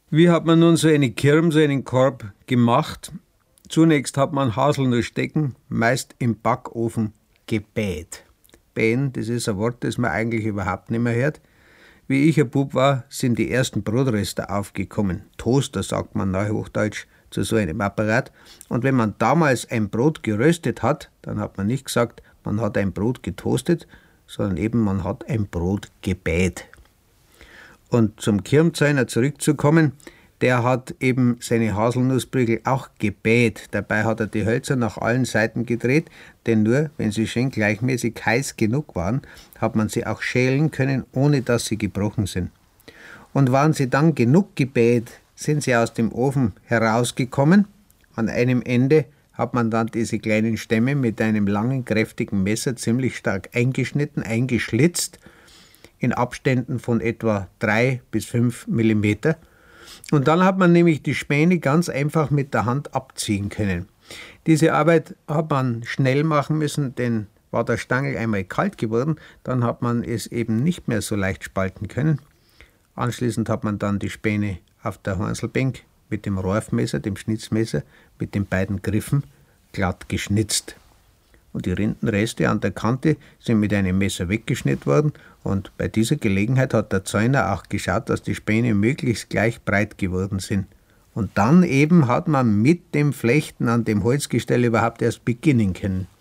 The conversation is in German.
Wie hat man nun so eine Kirm, so einen Korb gemacht? Zunächst hat man Haselnussstecken, meist im Backofen, gebäht. Bähen, das ist ein Wort, das man eigentlich überhaupt nicht mehr hört. Wie ich ein Bub war, sind die ersten Brotröster aufgekommen. Toaster sagt man neuhochdeutsch zu so einem Apparat. Und wenn man damals ein Brot geröstet hat, dann hat man nicht gesagt, man hat ein Brot getoastet, sondern eben man hat ein Brot gebäht. Und zum Kirmzäuner zurückzukommen, der hat eben seine Haselnussprügel auch gebäht. Dabei hat er die Hölzer nach allen Seiten gedreht, denn nur wenn sie schön gleichmäßig heiß genug waren, hat man sie auch schälen können, ohne dass sie gebrochen sind. Und waren sie dann genug gebäht, sind sie aus dem Ofen herausgekommen. An einem Ende hat man dann diese kleinen Stämme mit einem langen, kräftigen Messer ziemlich stark eingeschnitten, eingeschlitzt, in Abständen von etwa 3 bis 5 Millimeter. Und dann hat man nämlich die Späne ganz einfach mit der Hand abziehen können. Diese Arbeit hat man schnell machen müssen, denn war der Stangl einmal kalt geworden, dann hat man es eben nicht mehr so leicht spalten können. Anschließend hat man dann die Späne auf der Hornselbank mit dem Rorfmesser, dem Schnitzmesser, mit den beiden Griffen glatt geschnitzt. Und die Rindenreste an der Kante sind mit einem Messer weggeschnitten worden, und bei dieser Gelegenheit hat der Zäuner auch geschaut, dass die Späne möglichst gleich breit geworden sind. Und dann eben hat man mit dem Flechten an dem Holzgestell überhaupt erst beginnen können.